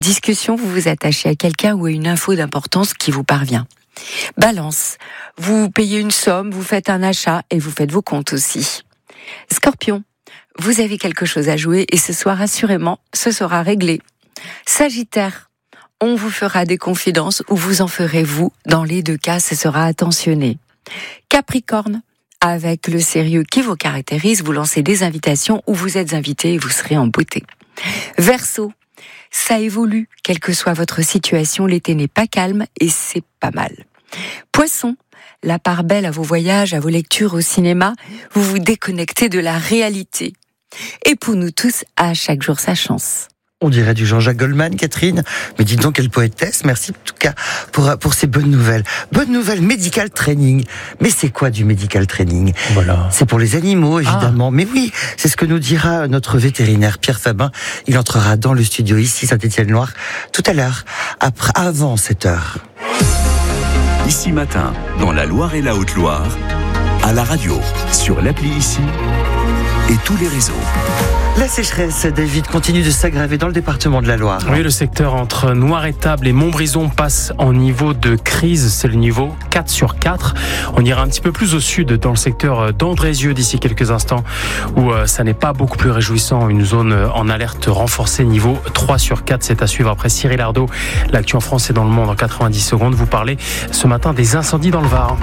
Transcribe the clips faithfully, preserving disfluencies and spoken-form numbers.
Discussion, vous vous attachez à quelqu'un ou à une info d'importance qui vous parvient. Balance, vous payez une somme, vous faites un achat et vous faites vos comptes aussi. Scorpion, vous avez quelque chose à jouer et ce soir, assurément, ce sera réglé. Sagittaire, on vous fera des confidences ou vous en ferez vous. Dans les deux cas, ce sera attentionné. Capricorne, avec le sérieux qui vous caractérise, vous lancez des invitations ou vous êtes invité et vous serez en beauté. Verseau, ça évolue, quelle que soit votre situation, l'été n'est pas calme et c'est pas mal. Poisson, la part belle à vos voyages, à vos lectures au cinéma, vous vous déconnectez de la réalité. Et pour nous tous, à chaque jour sa chance. On dirait du Jean-Jacques Goldman, Catherine. Mais dis donc, quelle poétesse. Merci en tout cas pour, pour ces bonnes nouvelles. Bonne nouvelle, medical training. Mais c'est quoi du medical training ? Voilà. C'est pour les animaux, évidemment. Ah. Mais oui, c'est ce que nous dira notre vétérinaire Pierre Fabin. Il entrera dans le studio ici, Saint-Étienne-Loire, tout à l'heure, après, avant cette heure. Ici matin, dans la Loire et la Haute-Loire, à la radio, sur l'appli Ici et tous les réseaux. La sécheresse, David, continue de s'aggraver dans le département de la Loire. Oui, le secteur entre Noiretable et Montbrison passe en niveau de crise. C'est le niveau quatre sur quatre. On ira un petit peu plus au sud, dans le secteur d'Andrézieux d'ici quelques instants, où ça n'est pas beaucoup plus réjouissant. Une zone en alerte renforcée, niveau trois sur quatre. C'est à suivre après Cyril Ardo. L'actu en France et dans le monde en quatre-vingt-dix secondes. Vous parlez ce matin des incendies dans le Var.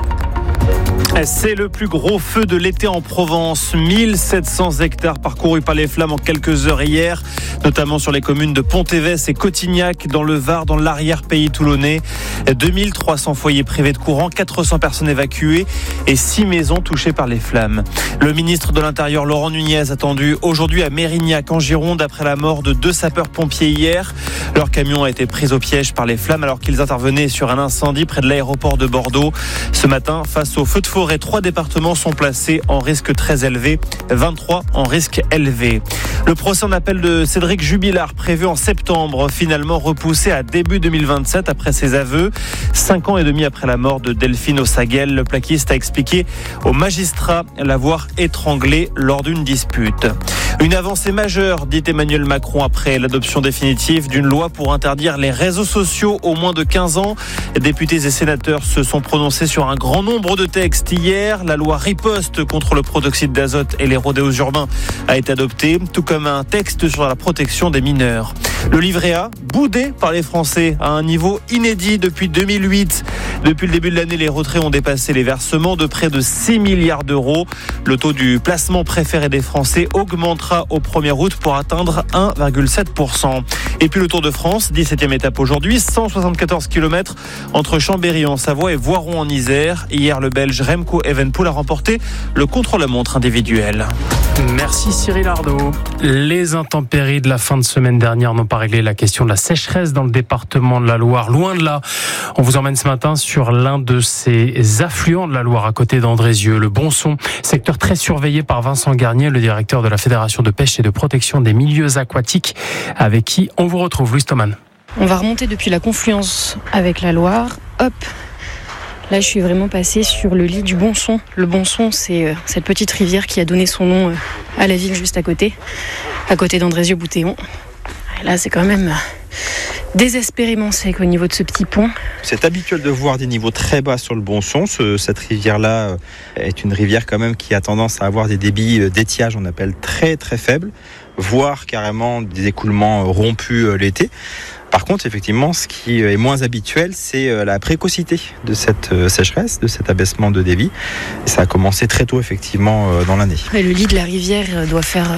C'est le plus gros feu de l'été en Provence. mille sept cents hectares parcourus par les flammes en quelques heures hier, notamment sur les communes de Pontévès et Cotignac, dans le Var, dans l'arrière-pays toulonnais. deux mille trois cents foyers privés de courant, quatre cents personnes évacuées et six maisons touchées par les flammes. Le ministre de l'Intérieur, Laurent Nunez, attendu aujourd'hui à Mérignac, en Gironde, après la mort de deux sapeurs-pompiers hier. Leur camion a été pris au piège par les flammes alors qu'ils intervenaient sur un incendie près de l'aéroport de Bordeaux. Ce matin, face au feu de forêt, trois départements sont placés en risque très élevé, vingt-trois en risque élevé. Le procès en appel de Cédric Jubilard, prévu en septembre, finalement repoussé à début deux mille vingt-sept après ses aveux. Cinq ans et demi après la mort de Delphine Ossaguel, le plaquiste a expliqué au magistrat l'avoir étranglé lors d'une dispute. Une avancée majeure, dit Emmanuel Macron, après l'adoption définitive d'une loi pour interdire les réseaux sociaux aux moins de quinze ans. Députés et sénateurs se sont prononcés sur un grand nombre de textes hier. La loi riposte contre le protoxyde d'azote et les rodéos urbains a été adoptée, tout comme un texte sur la protection des mineurs. Le livret A, boudé par les Français à un niveau inédit depuis deux mille huit. Depuis le début de l'année, les retraits ont dépassé les versements de près de six milliards d'euros. Le taux du placement préféré des Français augmentera au premier août pour atteindre un virgule sept pour cent. Et puis le Tour de France, dix-septième étape aujourd'hui, cent soixante-quatorze kilomètres entre Chambéry en Savoie et Voiron en Isère. Hier, le Belge Remco Evenepoel a remporté le contre-la-montre individuel. Merci Cyril Ardo. Les intempéries de la fin de semaine dernière n'ont pas réglé la question de la sécheresse dans le département de la Loire. Loin de là, on vous emmène ce matin sur l'un de ces affluents de la Loire, à côté d'Andrézieux, le Bonson, secteur très surveillé par Vincent Garnier, le directeur de la Fédération de pêche et de protection des milieux aquatiques, avec qui on vous retrouve. Louis Thoman. On va remonter depuis la confluence avec la Loire. Hop. Là, je suis vraiment passée sur le lit du Bonson. Le Bonson, c'est euh, cette petite rivière qui a donné son nom euh, à la ville juste à côté, à côté d'Andrézieux-Boutéon. Et là, c'est quand même euh, désespérément sec au niveau de ce petit pont. C'est habituel de voir des niveaux très bas sur le Bonson. Ce, cette rivière-là est une rivière quand même qui a tendance à avoir des débits d'étiage, on appelle très très faibles, voire carrément des écoulements rompus l'été. Par contre, effectivement, ce qui est moins habituel, c'est la précocité de cette sécheresse, de cet abaissement de débit. Et ça a commencé très tôt, effectivement, dans l'année. Et le lit de la rivière doit faire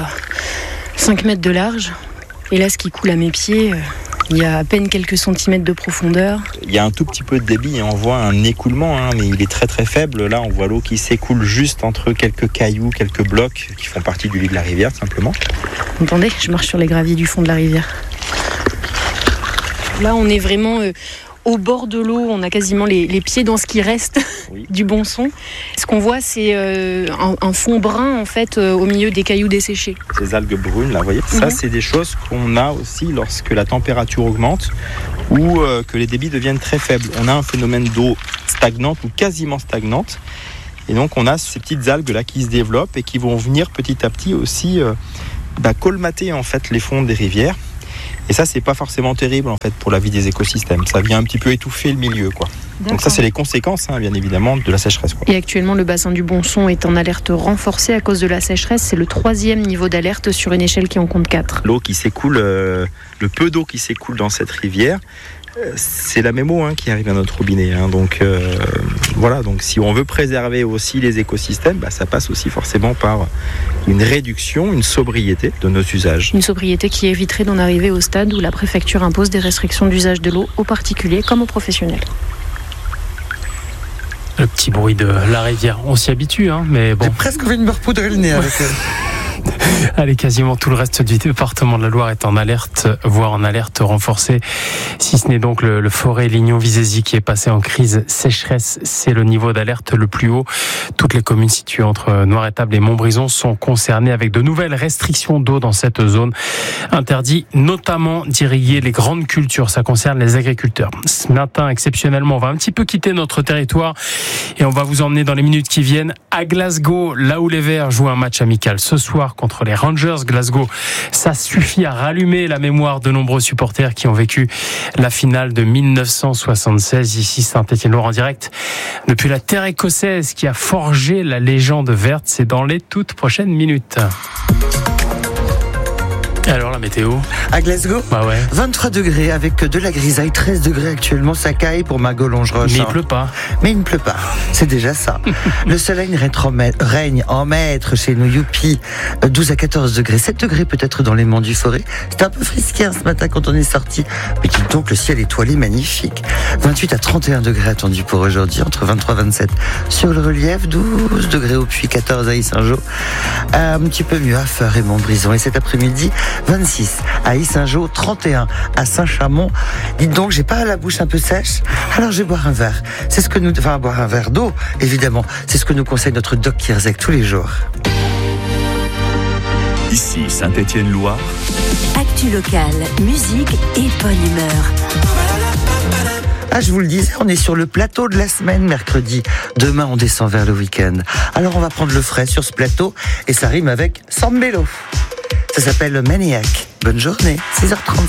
cinq mètres de large. Et là, ce qui coule à mes pieds, il y a à peine quelques centimètres de profondeur. Il y a un tout petit peu de débit et on voit un écoulement, hein, mais il est très très faible. Là, on voit l'eau qui s'écoule juste entre quelques cailloux, quelques blocs qui font partie du lit de la rivière, simplement. Entendez, je marche sur les graviers du fond de la rivière. Là, on est vraiment euh, au bord de l'eau. On a quasiment les, les pieds dans ce qui reste oui. du Bonson. Ce qu'on voit, c'est euh, un, un fond brun, en fait, euh, au milieu des cailloux desséchés. Ces algues brunes, là, vous voyez, mm-hmm. ça, c'est des choses qu'on a aussi lorsque la température augmente ou euh, que les débits deviennent très faibles. On a un phénomène d'eau stagnante ou quasiment stagnante. Et donc, on a ces petites algues-là qui se développent et qui vont venir petit à petit aussi euh, bah, colmater, en fait, les fonds des rivières. Et ça, c'est pas forcément terrible en fait pour la vie des écosystèmes. Ça vient un petit peu étouffer le milieu, quoi. D'accord. Donc ça, c'est les conséquences, hein, bien évidemment, de la sécheresse, quoi. Et actuellement, le bassin du Bonson est en alerte renforcée à cause de la sécheresse. C'est le troisième niveau d'alerte sur une échelle qui en compte quatre. L'eau qui s'écoule, euh, le peu d'eau qui s'écoule dans cette rivière, euh, c'est la même eau hein, qui arrive à notre robinet. Hein. Donc euh, voilà, donc si on veut préserver aussi les écosystèmes, bah, ça passe aussi forcément par une réduction, une sobriété de nos usages. Une sobriété qui éviterait d'en arriver au stade où la préfecture impose des restrictions d'usage de l'eau aux particuliers comme aux professionnels. Le petit bruit de la rivière, on s'y habitue, hein, mais bon. J'ai presque envie de me repoudrer le nez avec elle. Allez, quasiment tout le reste du département de la Loire est en alerte, voire en alerte renforcée. Si ce n'est donc le, le Forêt Lignon-Visézy qui est passé en crise sécheresse, c'est le niveau d'alerte le plus haut. Toutes les communes situées entre Noiretable et Montbrison sont concernées avec de nouvelles restrictions d'eau dans cette zone. Interdit notamment d'irriguer les grandes cultures. Ça concerne les agriculteurs. Ce matin, exceptionnellement, on va un petit peu quitter notre territoire et on va vous emmener dans les minutes qui viennent à Glasgow, là où les Verts jouent un match amical ce soir contre les Rangers. Glasgow, ça suffit à rallumer la mémoire de nombreux supporters qui ont vécu la finale de mille neuf cent soixante-seize. Ici, Saint-Étienne-Loire en direct depuis la terre écossaise qui a forgé la légende verte. C'est dans les toutes prochaines minutes. Alors la météo à Glasgow, bah ouais. vingt-trois degrés avec de la grisaille, treize degrés actuellement, ça caille pour Margot Longeroche. Mais il hein. pleut pas. Mais il ne pleut pas, c'est déjà ça. Le soleil règne en maître chez nous, youpi. douze à quatorze degrés, sept degrés peut-être dans les monts du Forêt. C'était un peu frisqué hein, ce matin quand on est sorti. Mais dites donc, le ciel étoilé magnifique. vingt-huit à trente et un degrés attendus pour aujourd'hui, entre vingt-trois et vingt-sept sur le relief, douze degrés au Puy, quatorze à Yssingeaux. Un petit peu mieux à Feur et Montbrison. Et cet après-midi, vingt-six à Yssingeaux, trente et un à Saint-Chamond. Dites donc, j'ai pas la bouche un peu sèche, alors je vais boire un verre. C'est ce que nous, enfin boire un verre d'eau, évidemment. C'est ce que nous conseille notre doc Kierzek tous les jours. Ici Saint-Étienne-Loire. Actu locale, musique et bonne humeur. Ah, je vous le disais, on est sur le plateau de la semaine, mercredi. Demain, on descend vers le week-end. Alors, on va prendre le frais sur ce plateau, et ça rime avec Sambello. Ça s'appelle Maniac. Bonne journée, six heures trente.